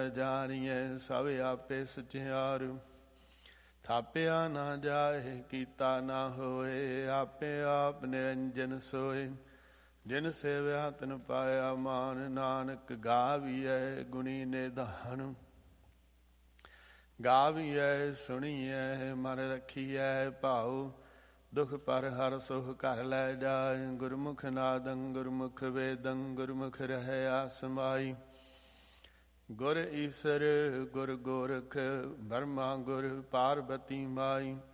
ਜਾਣੀਐ ਸਭ ਆਪੇ ਸਚਿਆਰ। ਥਾਪਿਆ ਨਾ ਜਾਏ ਕੀਤਾ ਨਾ ਹੋਏ ਆਪੇ ਆਪ ਨਿਰੰਜਨ ਸੋਏ। ਜਿਨ ਸੇਵਿਆ ਤਿਨ ਪਾਇਆ ਮਾਨ ਨਾਨਕ ਗਾਵੀਐ ਗੁਣੀ ਨਿਧਾਨ। ਗਾਵੀਐ ਸੁਣੀਐ ਮਨ ਰਖੀਐ ਭਾਉ ਦੁਖ ਪਰ ਹਰ ਸੁਖ ਘਰ ਲੈ ਜਾਏ। ਗੁਰਮੁਖ ਨਾਦੰ ਗੁਰਮੁਖ ਵੇਦੰ ਗੁਰਮੁਖ ਰਹਿਆ ਸਮਾਈ। ਗੁਰ ਈਸਰ ਗੁਰ ਗੋਰਖ ਬਰਮਾ ਗੁਰ ਪਾਰਬਤੀ ਮਾਈ।